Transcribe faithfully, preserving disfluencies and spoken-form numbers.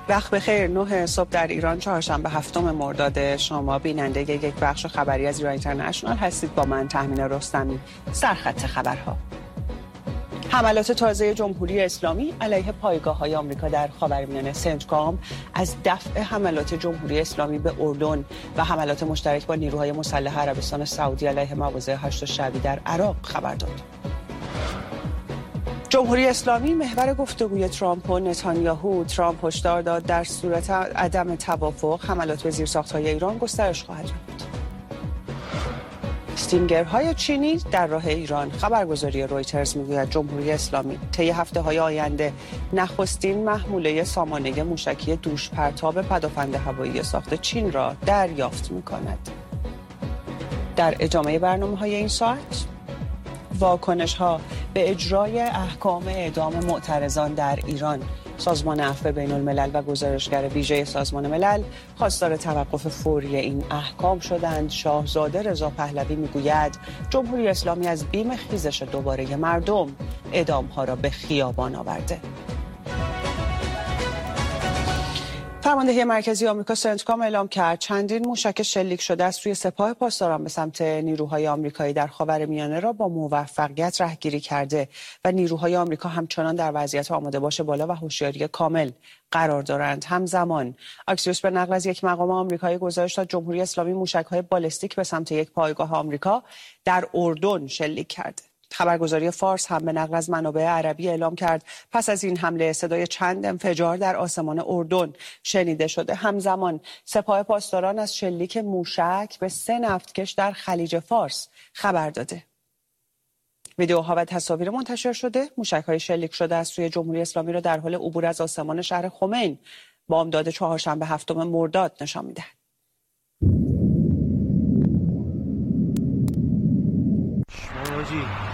وقت بخیر. نه صبح در ایران، چهارشنبه هفتم مرداد. شما بیننده یک بخش خبری از ایران اینترنشنال هستید با من تهمینه رستمی. سرخط خبرها: حملات تازه جمهوری اسلامی علیه پایگاه‌های آمریکا در خاورمیانه سنتکام از دفع حملات جمهوری اسلامی به اردن و حملات مشترک با نیروهای مسلح عربستان سعودی علیه مواضع هشت شعبی در عراق خبر داد. جمهوری اسلامی محور گفتگوی ترامپ و نتانیاهو. ترامپ هشدار داد در صورت عدم توافق حملات به زیرساخت‌های ایران گسترش خواهد یافت. استینگرهای چینی در راه ایران. خبرگزاری رویترز میگوید جمهوری اسلامی طی هفته‌های آینده نخستین محموله سامانه موشکی دوش پرتاب پدافند هوایی ساخت چین را دریافت می‌کند. در ادامه برنامه‌های این ساعت، واکنش‌ها به اجرای احکام اعدام معترضان در ایران. سازمان عفو بین الملل و گزارشگر ویژه سازمان ملل خواستار توقف فوری این احکام شدند. شاهزاده رضا پهلوی میگوید جمهوری اسلامی از بیم خیزش دوباره مردم اعدام‌ها را به خیابان آورده. فرماندهی مرکزی آمریکا سنتکام اعلام کرد چندین موشک شلیک شده است روی سپاه پاسداران به سمت نیروهای آمریکایی در خاورمیانه را با موفقیت رهگیری کرده و نیروهای آمریکا همچنان در وضعیت آماده باش بالا و هوشیاری کامل قرار دارند. همزمان اکسیوس به نقل از یک مقام آمریکایی گزارش داد جمهوری اسلامی موشک‌های بالستیک به سمت یک پایگاه آمریکا در اردن شلیک کرده. خبرگزاری فارس هم به نقل از منابع عربی اعلام کرد پس از این حمله صدای چند انفجار در آسمان اردن شنیده شده. همزمان سپاه پاسداران از شلیک موشک به سه نفتکش در خلیج فارس خبر داده. ویدیوها و تصاویر منتشر شده موشک‌های شلیک شده از سوی جمهوری اسلامی را در حال عبور از آسمان شهر خمین بامداد چهارشنبه هفتم مرداد نشان می‌دهد. جی